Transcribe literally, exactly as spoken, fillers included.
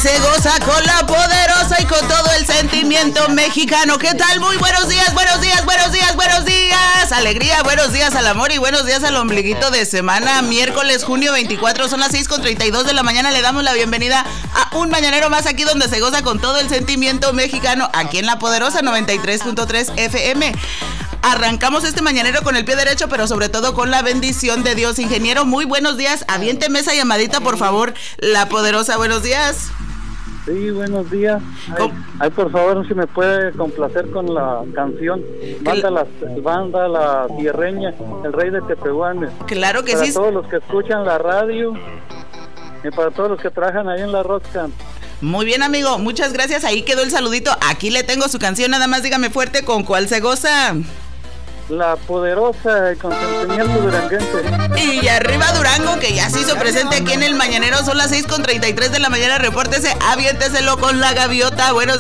se goza con la poderosa y con todo el sentimiento mexicano. ¿Qué tal? Muy buenos días, buenos días, buenos días, buenos días. Alegría, buenos días al amor y buenos días al ombliguito de semana. Miércoles, junio veinticuatro, son las seis con treinta y dos de la mañana. Le damos la bienvenida a un mañanero más aquí donde se goza con todo el sentimiento mexicano, aquí en La Poderosa noventa y tres punto tres F M. Arrancamos este mañanero con el pie derecho, pero sobre todo con la bendición de Dios. Ingeniero, muy buenos días. Aviénteme esa llamadita, por favor. La Poderosa, buenos días. Sí, buenos días. Ay, ay, por favor, si me puede complacer con la canción Banda la, banda la Tierreña, el rey de Tepehuanes. Claro que para sí. Para todos los que escuchan la radio y para todos los que trabajan ahí en la Rosca. Muy bien, amigo, muchas gracias. Ahí quedó el saludito. Aquí le tengo su canción, nada más dígame fuerte con cuál se goza. La Poderosa, con sentimiento duranguense. Y arriba Durango, que ya se hizo presente aquí en el mañanero. Son las seis con treinta y tres de la mañana. Repórtese, aviénteselo con la gaviota. Buenos